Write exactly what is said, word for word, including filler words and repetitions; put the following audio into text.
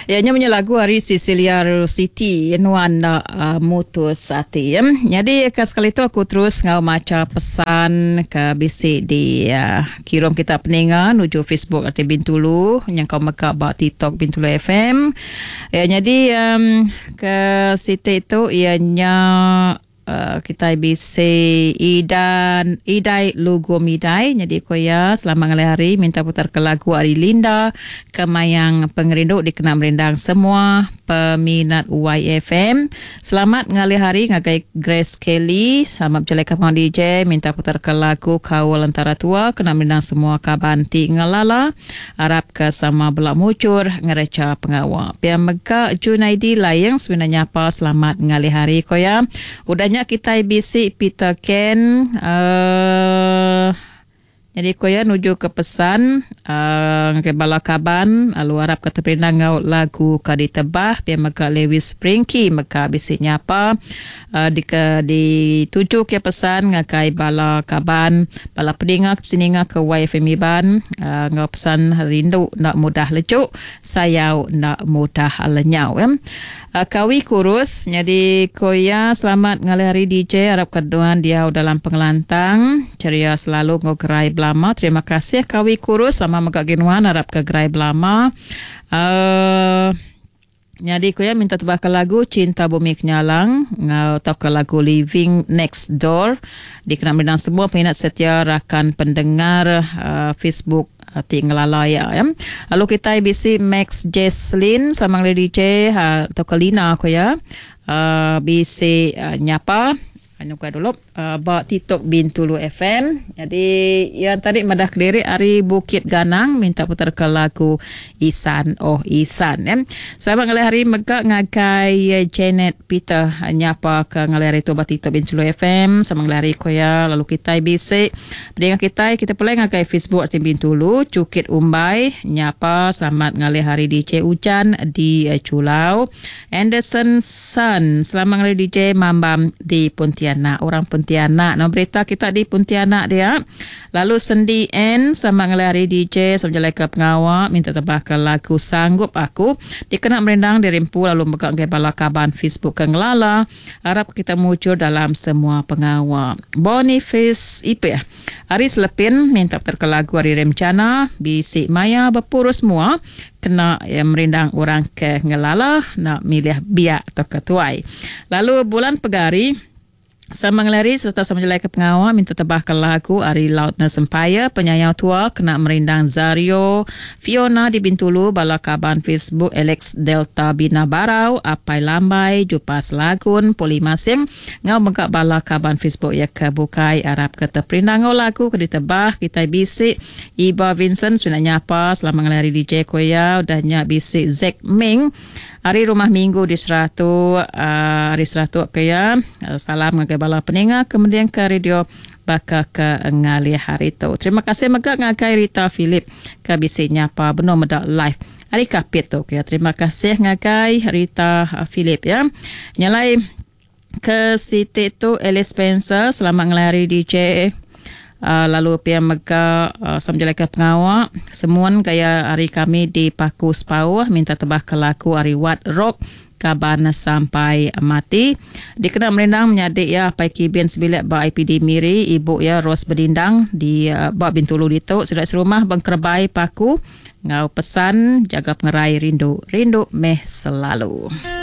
Ianya punya lagu hari Cecilia Rositi Nuan uh, Mutus Ati. Jadi ke sekali tu aku terus ngau maca pesan ke bisik di uh, kirim kita pendengar nuju Facebook Ati Bintulu yang kau meka ba TikTok Bintulu F M. Ya, jadi um, ke situ itu ianya Uh, kita bisa idan idai logo midai jadi koya selama ngalai hari minta putar ke lagu Ari Linda kemayang pengerinduk dikenal merendang semua peminat Y F M. Selamat ngalai hari ngagai Grace Kelly sama berjelek kapang D J minta putar ke lagu Kawal Antara Tua kena merendang semua kabanti ngalala harap ke sama belak mucur ngereca pengawal pihak mega Junaidi layang sebenarnya apa selamat ngalai hari koya udahnya kita bisik Peter Ken uh, jadi koya nuju ke pesan uh, ke balakaban lalu harap kata perindang ngau lagu kadi tebah pia maka Lewis Sprinky maka bisiknya apa uh, di ke di tuju ke pesan ngakai balakaban bala pedinga sininga ke Y F M Iban uh, ngau pesan rindu nak mudah lecuk sayau nak mudah lenyau ya. Uh, kawi kurus jadi koya selamat ngalih hari D J harap keduan dia dalam pengelantang ceria selalu ngogerai belama terima kasih kawi kurus sama megak ginuan harap ke gerai belama uh, jadi koya minta tebak ke lagu Cinta Bumi Kenyalang atau ke lagu Living Next Door dikenal bidang semua peminat setia rakan pendengar uh, Facebook Hati ngelalaya ya. Lalu kita bisi Max Jesslyn sama Lady J atau Kelina aku ya. Uh, bisi uh, nyapa anuka dulu uh, ba TikTok Bintulu F M. Jadi yang tadi madah kediri Ari Bukit Ganang minta putar ke lagu Isan Oh Isan ya. Sama ngalai hari mega ngakai Janet Peter nyapa ke ngalai hari tu ba TikTok Bintulu F M sama ngalai hari koya lalu kita bisi dengan kita kita pula ngakai Facebook Asim Bintulu Cukit Umbai nyapa selamat ngalai hari D J Ujan di uh, Culau Anderson Sun selamat ngalai D J Mambam di Pontianak orang Pontianak no berita kita di Pontianak dia lalu Sendi N sama ngelari D J sama jalai ke pengawak minta tebah ke lagu Sanggup Aku dikena merendang di rimpu lalu megak ke balakaban Facebook ke ngelala harap kita muncul dalam semua pengawak Boniface I P Aris Lepin minta putar ke lagu Hari Remcana bisik maya berpuru semua kena ya, merendang orang ke ngelala nak milih biak atau ketuai lalu bulan Pegari sama ngelari serta sama jelai ke pengawal minta tebah ke lagu Ari Lautna Sempaya penyayang tua kena merindang Zario Fiona di Bintulu balakaban Facebook Alex Delta Bina Barau Apai Lambai Jupas Lagun Poli Masing ngau megak balakaban Facebook ya ke bukai Arab kata perindang ngau lagu ke ditebah kita bisik Iba Vincent sebenarnya apa selama ngelari D J koya udahnya bisik Zack Ming Hari Rumah Minggu di Seratu uh, Hari Seratu kaya uh, salam ngagai bala pendengar kemudian ke radio baka ke ngali hari tu terima kasih megak ngagai Rita Philip ke bisiknya apa benar medak live hari kapit tu kaya terima kasih ngagai Rita Philip ya nyalai ke situ tu Alice Spencer selamat ngelari D J Uh, lalu pihak mega uh, sambil ke pengawak semuan gaya hari kami di Paku Sepauh minta tebah ke laku hari Wat Rock kaban sampai mati dikena merendang menyadik ya pai kibin sebilik ba I P D Miri ibu ya Ros Bedindang di uh, ba Bintulu dituk sudah serumah bangkerbai Paku ngau pesan jaga pengerai rindu rindu meh selalu.